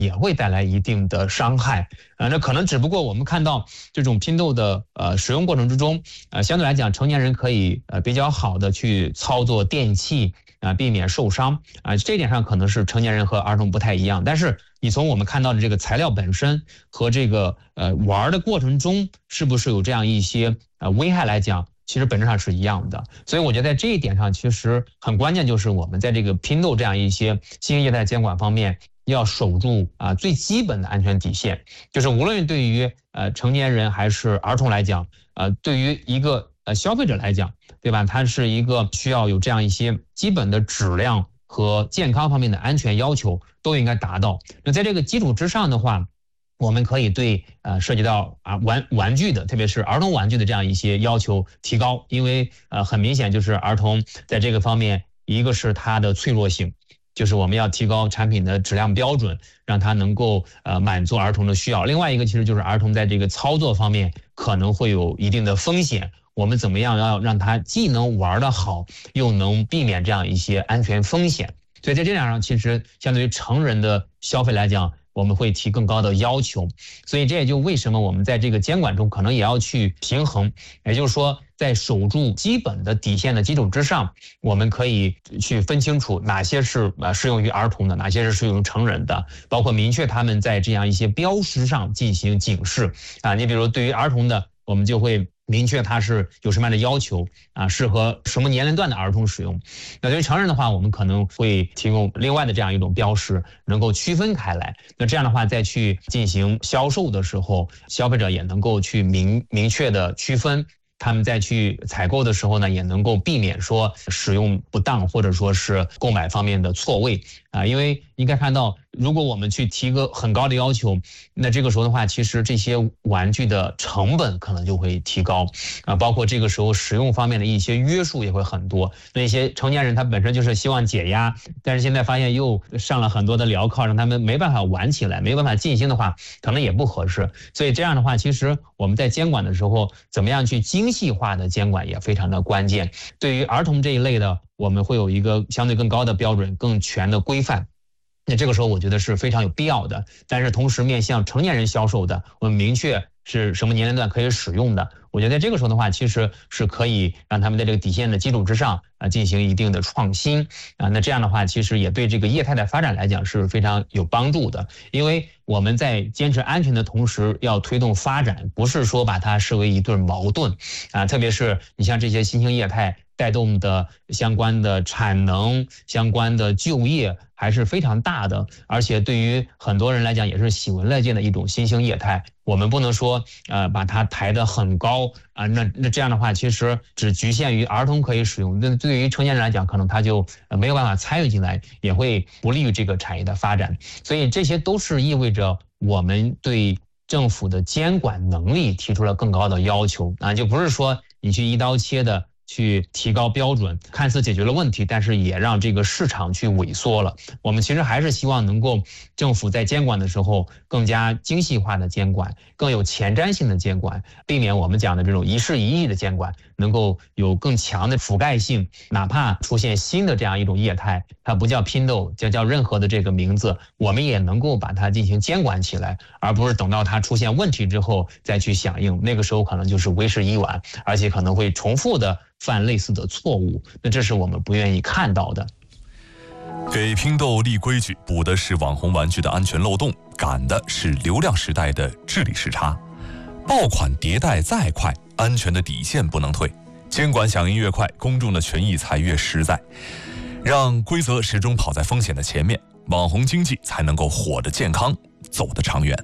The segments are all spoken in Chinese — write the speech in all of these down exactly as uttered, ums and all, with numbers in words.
也会带来一定的伤害啊。那可能只不过我们看到这种拼豆的呃使用过程之中，呃相对来讲成年人可以呃比较好的去操作电器啊，避免受伤啊，这一点上可能是成年人和儿童不太一样。但是你从我们看到的这个材料本身和这个呃玩的过程中，是不是有这样一些呃危害来讲，其实本质上是一样的。所以我觉得在这一点上，其实很关键就是我们在这个拼豆这样一些新兴业态监管方面，要守住啊最基本的安全底线，就是无论对于呃成年人还是儿童来讲，呃对于一个呃消费者来讲，对吧？它是一个需要有这样一些基本的质量和健康方面的安全要求都应该达到。那在这个基础之上的话，我们可以对呃涉及到啊玩玩具的，特别是儿童玩具的这样一些要求提高，因为呃很明显就是儿童在这个方面，一个是它的脆弱性，就是我们要提高产品的质量标准，让它能够呃满足儿童的需要。另外一个其实就是儿童在这个操作方面可能会有一定的风险，我们怎么样要让他既能玩得好，又能避免这样一些安全风险。所以在这点上，其实相对于成人的消费来讲，我们会提更高的要求。所以这也就为什么我们在这个监管中可能也要去平衡，也就是说在守住基本的底线的基础之上，我们可以去分清楚哪些是呃适用于儿童的，哪些是适用于成人的，包括明确他们在这样一些标识上进行警示啊。你比如对于儿童的，我们就会明确它是有什么样的要求啊，适合什么年龄段的儿童使用。那对于成人的话，我们可能会提供另外的这样一种标识，能够区分开来。那这样的话，再去进行销售的时候，消费者也能够去明明确的区分。他们再去采购的时候呢，也能够避免说使用不当或者说是购买方面的错位啊，因为应该看到，如果我们去提个很高的要求，那这个时候的话，其实这些玩具的成本可能就会提高啊，包括这个时候使用方面的一些约束也会很多。那些成年人他本身就是希望解压，但是现在发现又上了很多的镣铐，让他们没办法玩起来，没办法进行的话，可能也不合适。所以这样的话，其实我们在监管的时候，怎么样去精细化的监管也非常的关键。对于儿童这一类的，我们会有一个相对更高的标准、更全的规范。那这个时候我觉得是非常有必要的，但是同时面向成年人销售的，我们明确是什么年龄段可以使用的。我觉得在这个时候的话，其实是可以让他们在这个底线的基础之上啊进行一定的创新啊。那这样的话，其实也对这个业态的发展来讲是非常有帮助的，因为我们在坚持安全的同时，要推动发展，不是说把它视为一对矛盾啊。特别是你像这些新兴业态带动的相关的产能、相关的就业还是非常大的，而且对于很多人来讲也是喜闻乐见的一种新兴业态。我们不能说呃把它抬得很高啊，那那这样的话，其实只局限于儿童可以使用，那对于成年人来讲，可能他就没有办法参与进来，也会不利于这个产业的发展。所以这些都是意味着我们对政府的监管能力提出了更高的要求啊，就不是说你去一刀切的去提高标准，看似解决了问题，但是也让这个市场去萎缩了。我们其实还是希望能够政府在监管的时候更加精细化的监管，更有前瞻性的监管，避免我们讲的这种一事一议的监管，能够有更强的覆盖性。哪怕出现新的这样一种业态，它不叫拼豆，就叫任何的这个名字，我们也能够把它进行监管起来，而不是等到它出现问题之后再去响应，那个时候可能就是为时已晚，而且可能会重复的犯类似的错误，那这是我们不愿意看到的。 给拼豆立规矩，补的是网红玩具的安全漏洞，赶的是流量时代的治理时差。爆款迭代再快，安全的底线不能退。监管响应越快，公众的权益才越实在。让规则始终跑在风险的前面，网红经济才能够活得健康，走得长远。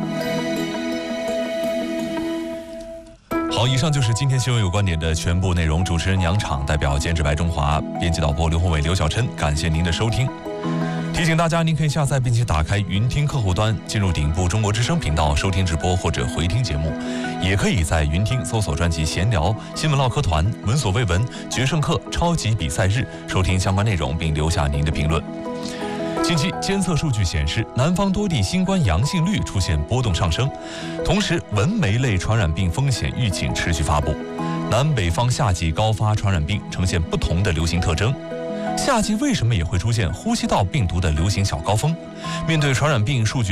好，以上就是今天新闻有观点的全部内容。主持人杨昶，代表监制白中华，编辑导播刘宏伟、刘小琛，感谢您的收听。提醒大家，您可以下载并且打开云听客户端，进入顶部中国之声频道收听直播或者回听节目，也可以在云听搜索专辑闲聊、新闻唠嗑团、闻所未闻、决胜客、超级比赛日收听相关内容，并留下您的评论。近期监测数据显示，南方多地新冠阳性率出现波动上升，同时蚊媒类传染病风险预警持续发布。南北方夏季高发传染病呈现不同的流行特征。夏季为什么也会出现呼吸道病毒的流行小高峰？面对传染病数据